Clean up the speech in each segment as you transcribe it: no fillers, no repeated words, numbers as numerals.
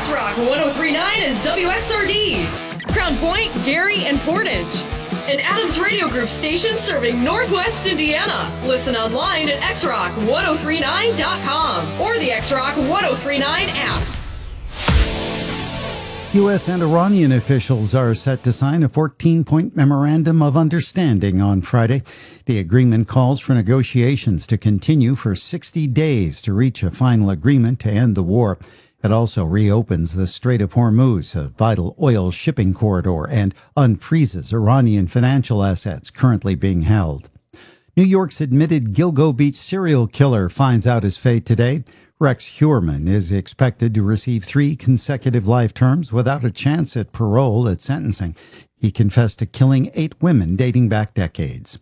X-Rock 103.9 is WXRD. Crown Point, Gary, and Portage. An Adams Radio Group station serving Northwest Indiana. Listen online at xrock1039.com or the X-Rock 1039 app. U.S. and Iranian officials are set to sign a 14-point memorandum of understanding on Friday. The agreement calls for negotiations to continue for 60 days to reach a final agreement to end the war. It also reopens the Strait of Hormuz, a vital oil shipping corridor, and unfreezes Iranian financial assets currently being held. New York's admitted Gilgo Beach serial killer finds out his fate today. Rex Heuermann is expected to receive 3 consecutive life terms without a chance at parole at sentencing. He confessed to killing 8 women dating back decades.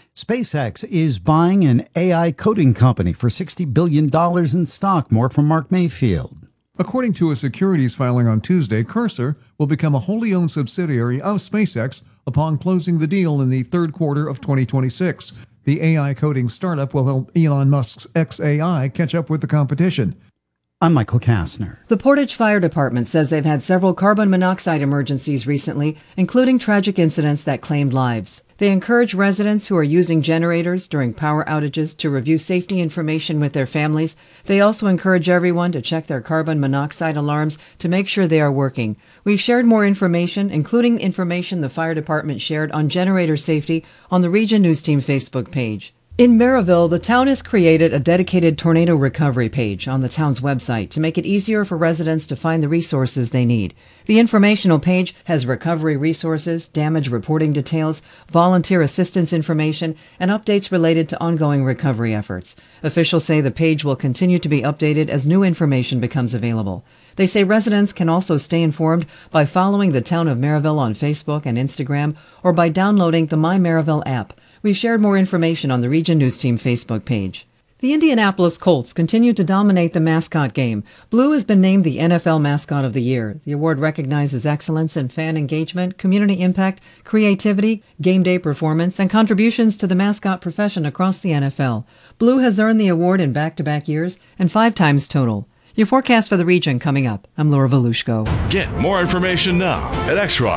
SpaceX is buying an AI coding company for $60 billion in stock. More from Mark Mayfield. According to a securities filing on Tuesday, Cursor will become a wholly owned subsidiary of SpaceX upon closing the deal in the third quarter of 2026. The AI coding startup will help Elon Musk's xAI catch up with the competition. I'm Michael Kastner. The Portage Fire Department says they've had several carbon monoxide emergencies recently, including tragic incidents that claimed lives. They encourage residents who are using generators during power outages to review safety information with their families. They also encourage everyone to check their carbon monoxide alarms to make sure they are working. We've shared more information, including information the fire department shared on generator safety, on the Region News Team Facebook page. In Maryville, the town has created a dedicated tornado recovery page on the town's website to make it easier for residents to find the resources they need. The informational page has recovery resources, damage reporting details, volunteer assistance information, and updates related to ongoing recovery efforts. Officials say the page will continue to be updated as new information becomes available. They say residents can also stay informed by following the Town of Maryville on Facebook and Instagram or by downloading the My Maryville app. We've shared more information on the Region News Team Facebook page. The Indianapolis Colts continue to dominate the mascot game. Blue has been named the NFL Mascot of the Year. The award recognizes excellence in fan engagement, community impact, creativity, game day performance, and contributions to the mascot profession across the NFL. Blue has earned the award in back-to-back years and 5 times total. Your forecast for the region coming up. I'm Laura Volushko. Get more information now at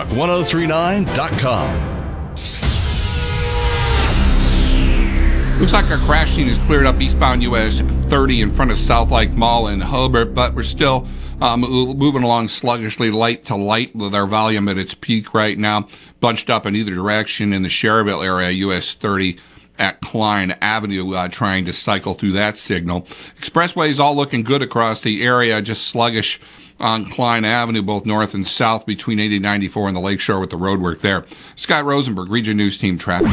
xrock1039.com. Looks like our crash scene is cleared up eastbound US 30 in front of South Lake Mall in Hobart, but we're still moving along sluggishly, light to light with our volume at its peak right now. Bunched up in either direction in the Cherryville area, US 30 at Klein Avenue, trying to cycle through that signal. Expressways all looking good across the area, just sluggish on Klein Avenue, both north and south between 80 and 94 and the Lakeshore with the roadwork there. Scott Rosenberg, Region News Team Traffic.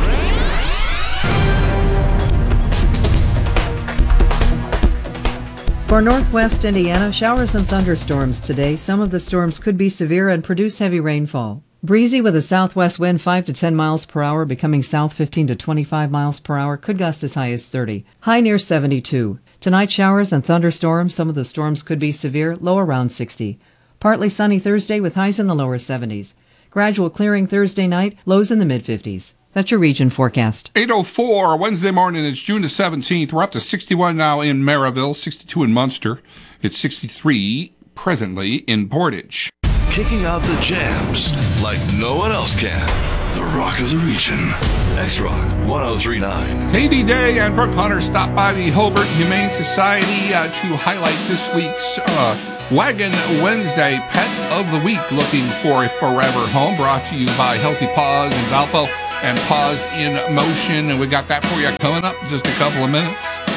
For northwest Indiana, showers and thunderstorms today. Some of the storms could be severe and produce heavy rainfall. Breezy with a southwest wind 5 to 10 miles per hour, becoming south 15 to 25 miles per hour, could gust as high as 30. High near 72. Tonight, showers and thunderstorms. Some of the storms could be severe, low around 60. Partly sunny Thursday with highs in the lower 70s. Gradual clearing Thursday night, lows in the mid-50s. That's your region forecast. 8:04 Wednesday morning. It's June the 17th. We're up to 61 now in Maryville, 62 in Munster. It's 63 presently in Portage. Kicking out the jams like no one else can. The Rock of the Region. X-Rock 1039. Haiti Day and Brooke Hunter stopped by the Hobart Humane Society to highlight this week's Wagon Wednesday Pet of the Week, looking for a forever home, brought to you by Healthy Paws and Valpo and Paws in Motion. And we got that for you coming up in just a couple of minutes.